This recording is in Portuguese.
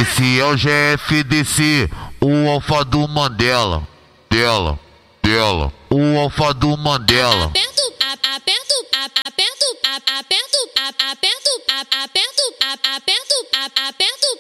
Esse é o GFDC, o alfa do Mandela. Dela, o alfa do Mandela. Aperto, aperto, aperto, aperto, aperto, aperto, aperto, aperto, aperto,